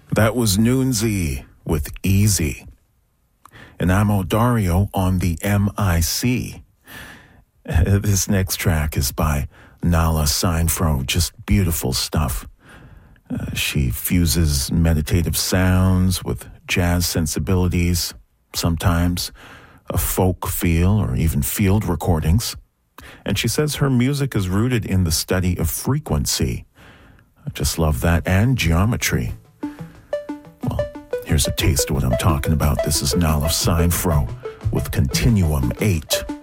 That was Noonzy with Easy. And I'm Dario on the MIC. This next track is by Nala Seinfro, just beautiful stuff. She fuses meditative sounds with jazz sensibilities, sometimes a folk feel or even field recordings. And she says her music is rooted in the study of frequency. I just love that, and geometry. Well, here's a taste of what I'm talking about. This is Nala Seinfro with Continuum 8.